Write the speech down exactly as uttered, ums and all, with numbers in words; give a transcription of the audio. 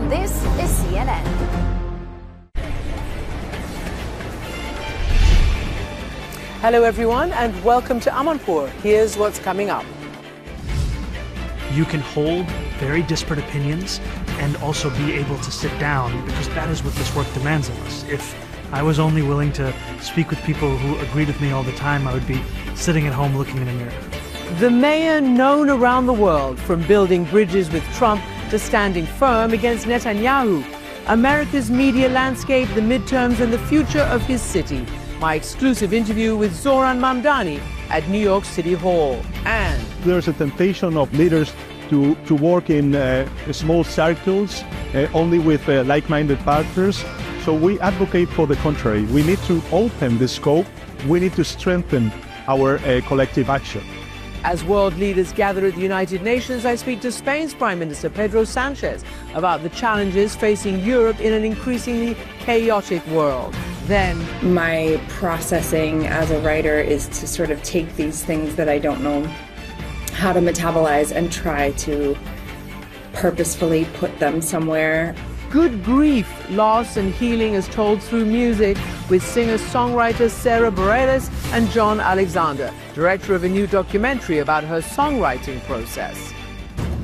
This is C N N. Hello everyone and welcome to Amanpour. Here's what's coming up. You can hold very disparate opinions and also be able to sit down, because that is what this work demands of us. If I was only willing to speak with people who agreed with me all the time, I would be sitting at home looking in a mirror. The mayor known around the world, from building bridges with Trump to standing firm against Netanyahu. America's media landscape, the midterms and the future of his city. My exclusive interview with Zohran Mamdani at New York City Hall. And there's a temptation of leaders to, to work in uh, small circles, uh, only with uh, like-minded partners. So we advocate for the contrary. We need to open the scope. We need to strengthen our uh, collective action. as world leaders gather at the United Nations, I speak to Spain's Prime Minister Pedro Sanchez about the challenges facing Europe in an increasingly chaotic world. Then, my processing as a writer is to sort of take these things that I don't know how to metabolize and try to purposefully put them somewhere. Good grief, loss and healing is told through music with singer-songwriters Sara Bareilles and John Alexander, director of a new documentary about her songwriting process.